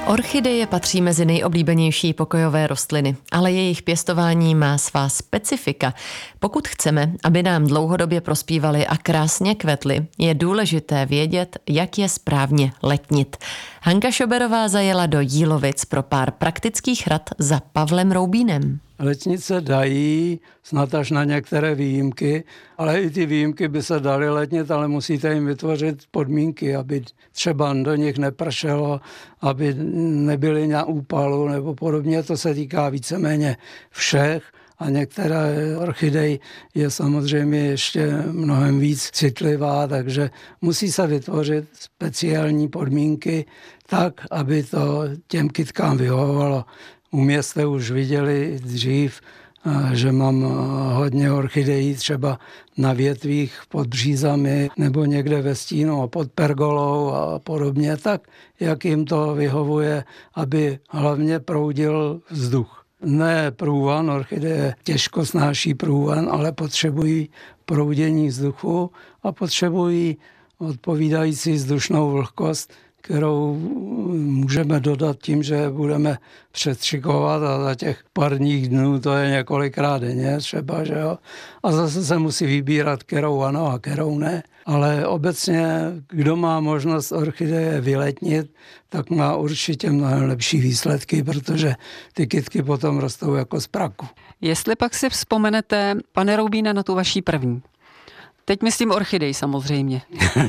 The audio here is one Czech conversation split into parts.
Orchideje patří mezi nejoblíbenější pokojové rostliny, ale jejich pěstování má svá specifika. Pokud chceme, aby nám dlouhodobě prospívaly a krásně kvetly, je důležité vědět, jak je správně letnit. Hanka Šoberová zajela do Jílovic pro pár praktických rad za Pavlem Roubínem. Letnit se dají, snad až na některé výjimky, ale i ty výjimky by se daly letnit, ale musíte jim vytvořit podmínky, aby třeba do nich nepršelo, aby nebyly na úpalu nebo podobně. To se týká víceméně všech. A některé orchidej je samozřejmě ještě mnohem víc citlivá, takže musí se vytvořit speciální podmínky tak, aby to těm kytkám vyhovovalo. U mě jste už viděli dřív, že mám hodně orchidejí třeba na větvích pod břízami nebo někde ve stínu a pod pergolou a podobně, tak jak jim to vyhovuje, aby hlavně proudil vzduch. Ne průvan, orchideje těžko snáší průvan, ale potřebují proudění vzduchu a potřebují odpovídající vzdušnou vlhkost, kterou můžeme dodat tím, že budeme přestřikovat a za těch pár dnů to je několikrát denně třeba, že jo. A zase se musí vybírat, kterou ano a kterou ne. Ale obecně, kdo má možnost orchideje vyletnit, tak má určitě mnohem lepší výsledky, protože ty kytky potom rostou jako z praku. Jestli pak si vzpomenete, pane Roubíne, na tu vaší první. Teď myslím orchidej samozřejmě.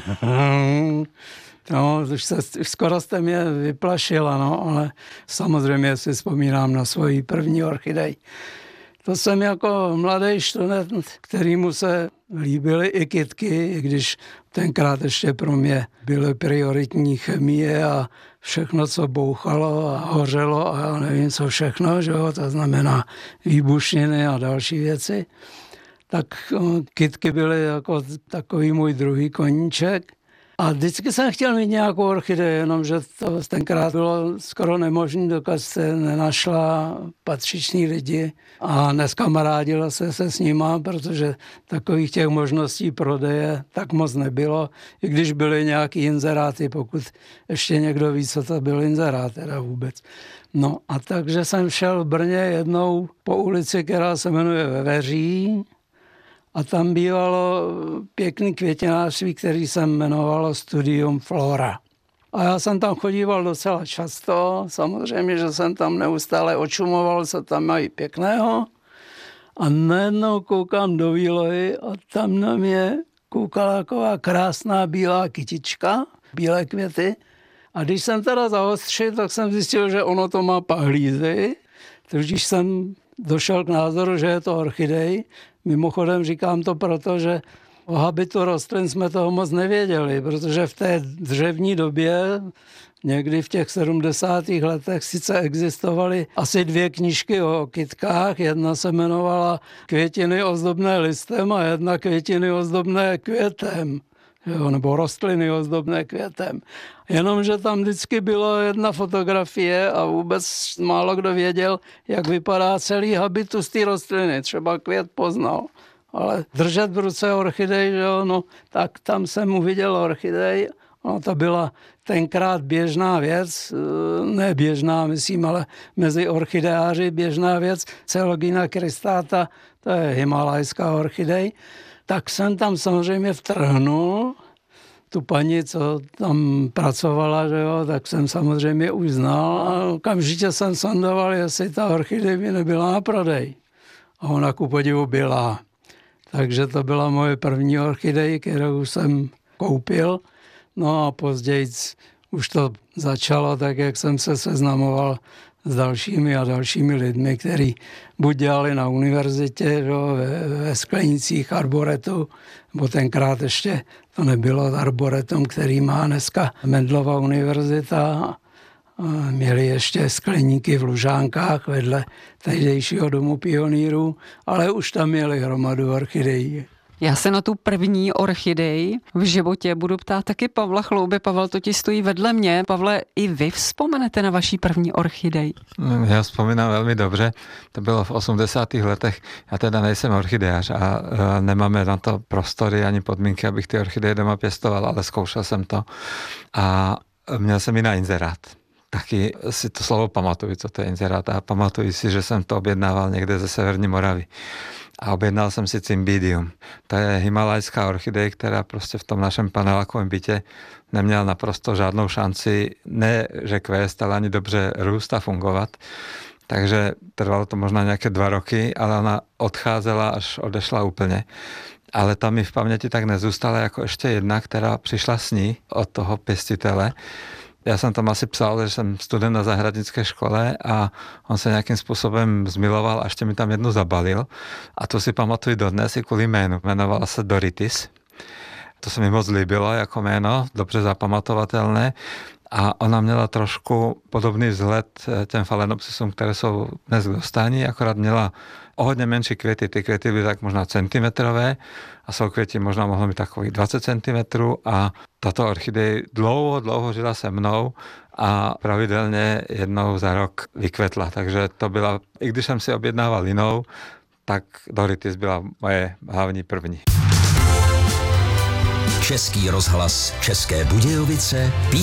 No, už skoro jste mě vyplašila, no, ale samozřejmě si vzpomínám na svoji první orchidej. To jsem jako mladý študent, kterýmu se líbily i kytky, i když tenkrát ještě pro mě byly prioritní chemie a všechno, co bouchalo a hořelo a já nevím, co všechno, že jo, to znamená výbušniny a další věci. Tak kytky byly jako takový můj druhý koníček. A vždycky jsem chtěl mít nějakou orchidej, jenomže to tenkrát bylo skoro nemožné, dokud se nenašla patřiční lidi a neskamarádila se s nima, protože takových těch možností prodeje tak moc nebylo, i když byly nějaký inzeráty, pokud ještě někdo ví, co to byl inzerát teda vůbec. No a takže jsem šel v Brně jednou po ulici, která se jmenuje Veveří, a tam bývalo pěkný květinářství, který se jmenovalo Studium Flora. A já jsem tam chodíval docela často, samozřejmě, že jsem tam neustále očumoval, co tam mají pěkného. A najednou koukám do výlohy a tam na mě koukala taková krásná bílá kytička, bílé květy. A když jsem teda zaostřil, tak jsem zjistil, že ono to má pahlízy. Takže jsem došel k názoru, že je to orchidej. Mimochodem říkám to proto, že o habitu rostlin jsme toho moc nevěděli, protože v té dřevní době, někdy v těch 70. letech, sice existovaly asi 2 knížky o kytkách. Jedna se jmenovala Květiny ozdobné listem a jedna Květiny ozdobné květem. Jo, nebo rostliny ozdobné květem. Jenomže tam vždycky byla jedna fotografie a vůbec málo kdo věděl, jak vypadá celý habitus té rostliny. Třeba květ poznal. Ale držet v ruce orchidej, jo, no, tak tam jsem uviděl orchidej. No, to byla tenkrát běžná věc, ne běžná, myslím, ale mezi orchideáři běžná věc. Celogina cristata, to je himalajská orchidej. Tak jsem tam samozřejmě vtrhnul, tu paní, co tam pracovala, že jo, tak jsem samozřejmě už znal a okamžitě jsem sondoval, jestli ta orchidej by nebyla na prodej. A ona ku podivu byla. Takže to byla moje první orchidej, kterou jsem koupil. No a později už to začalo tak, jak jsem se seznamoval s dalšími a dalšími lidmi, kteří buď dělali na univerzitě, ve sklenicích arboretu, nebo tenkrát ještě to nebylo arboretum, který má dneska Mendelova univerzita. Měli ještě skleníky v Lužánkách vedle tehdejšího domu pionýrů, ale už tam měli hromadu orchidejí. Já se na tu první orchidej v životě budu ptát taky Pavla Chlouby. Pavel totiž stojí vedle mě. Pavle, i vy vzpomenete na vaší první orchidej? Já vzpomínám velmi dobře. To bylo v 80. letech. Já teda nejsem orchideář a nemáme na to prostory ani podmínky, abych ty orchideje doma pěstoval, ale zkoušel jsem to a měl jsem i na inzerát. taky si to slovo pamatuju, co to je inzerát. A pamatuju si, že jsem to objednával někde ze Severní Moravy. A objednal jsem si cymbidium. To je himalajská orchidej, která prostě v tom našem panelákovém bytě neměla naprosto žádnou šanci, ne že kvést, ale ani dobře růst a fungovat. Takže trvalo to možná nějaké 2 roky, ale ona odcházela, až odešla úplně. Ale tam mi v paměti tak nezůstala jako ještě jedna, která přišla s ní od toho pěstitele. Já jsem tam asi psal, že jsem student na zahradnické škole a on se nějakým způsobem zmiloval a ještě mi tam jednu zabalil. A to si pamatuju dodnes i kvůli jménu. Jmenovala se Doritis. To se mi moc líbilo jako jméno, dobře zapamatovatelné. A ona měla trošku podobný vzhled těm Phalaenopsisům, které jsou dnes k dostání, akorát měla o hodně menší květy. Ty květy byly tak možná centimetrové a soukvětí možná mohlo mít takových 20 centimetrů a tato orchidej dlouho žila se mnou a pravidelně jednou za rok vykvetla. Takže to byla, i když jsem si objednával jinou, tak Doritis byla moje hlavní první. Český rozhlas České Budějovice.